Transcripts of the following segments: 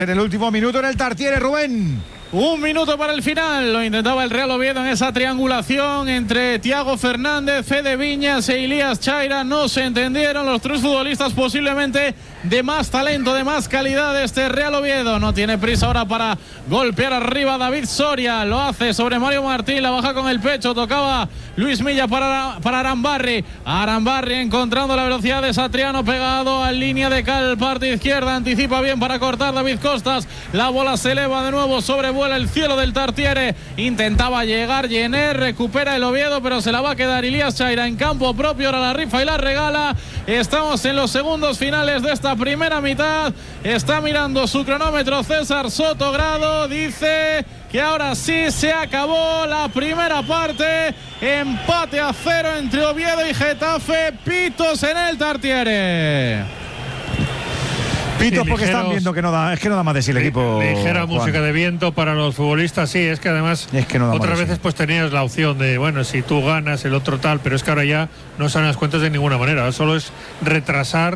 En el último minuto en el Tartiere, Rubén. Un minuto para el final, lo intentaba el Real Oviedo en esa triangulación entre Thiago Fernández, Fede Viñas e Ilías Chaira. No se entendieron los tres futbolistas posiblemente de más talento, de más calidad de este Real Oviedo. No tiene prisa ahora para golpear arriba David Soria, lo hace sobre Mario Martín, la baja con el pecho, tocaba Luis Milla para Arambarri. Arambarri encontrando la velocidad de Satriano, pegado a línea de cal, parte izquierda, anticipa bien para cortar David Costas. La bola se eleva de nuevo, sobrevuela el cielo del Tartiere, intentaba llegar Jenner, recupera el Oviedo, pero se la va a quedar Ilías Chaira en campo propio. Ahora la rifa y la regala. Estamos en los segundos finales de esta primera mitad. Está mirando su cronómetro César Sotogrado, dice que ahora sí se acabó la primera parte. Empate a 0 entre Oviedo y Getafe. Pitos en el Tartiere. Pitos porque están viendo que no da más de sí el equipo. Ligera música de viento para los futbolistas, sí, es que además otras veces pues tenías la opción de, bueno, si tú ganas, el otro tal, pero es que ahora ya no salen las cuentas de ninguna manera, solo es retrasar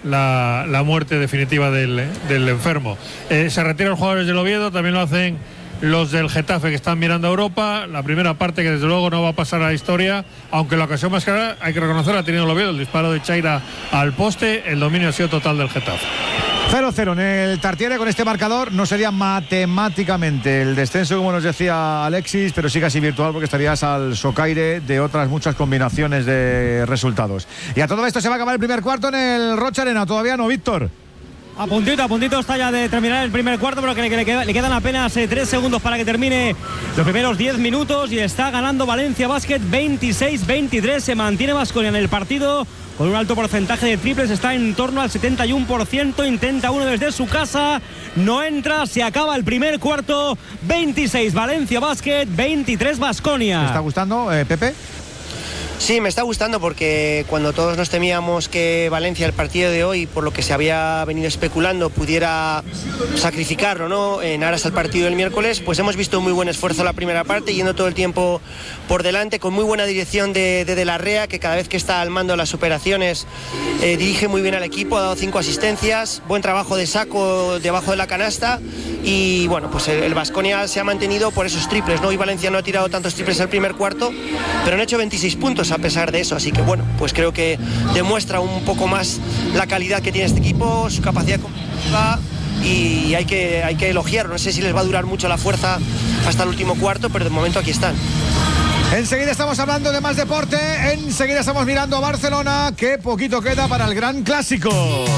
la muerte definitiva del enfermo. Se retiran los jugadores del Oviedo, también lo hacen los del Getafe, que están mirando a Europa. La primera parte, que desde luego no va a pasar a la historia, aunque la ocasión más clara, hay que reconocer, ha tenido el Oviedo, el disparo de Chaira al poste. El dominio ha sido total del Getafe. 0-0 en el Tartiere. Con este marcador no sería matemáticamente el descenso, como nos decía Alexis, pero sí casi virtual, porque estarías al socaire de otras muchas combinaciones de resultados. Y a todo esto se va a acabar el primer cuarto en el Rocha Arena. Todavía no, Víctor. A puntito está ya de terminar el primer cuarto, pero que le quedan apenas 3 segundos para que termine los primeros 10 minutos y está ganando Valencia Basket 26-23. Se mantiene Baskonia en el partido con un alto porcentaje de triples, está en torno al 71%, intenta uno desde su casa, no entra, se acaba el primer cuarto. 26 Valencia Basket, 23 Baskonia. ¿Te está gustando, Pepe? Sí, me está gustando, porque cuando todos nos temíamos que Valencia, el partido de hoy, por lo que se había venido especulando, pudiera sacrificarlo, ¿no?, en aras al partido del miércoles, pues hemos visto un muy buen esfuerzo en la primera parte, yendo todo el tiempo por delante, con muy buena dirección de la Rea, que cada vez que está al mando de las operaciones dirige muy bien al equipo, ha dado 5 asistencias, buen trabajo de saco debajo de la canasta, y bueno, pues el Baskonia se ha mantenido por esos triples, ¿no? Y Valencia no ha tirado tantos triples al primer cuarto, pero han hecho 26 puntos a pesar de eso, así que bueno, pues creo que demuestra un poco más la calidad que tiene este equipo, su capacidad competitiva, y hay que elogiarlo. No sé si les va a durar mucho la fuerza hasta el último cuarto, pero de momento aquí están. Enseguida estamos hablando de más deporte, enseguida estamos mirando a Barcelona, que poquito queda para el gran clásico.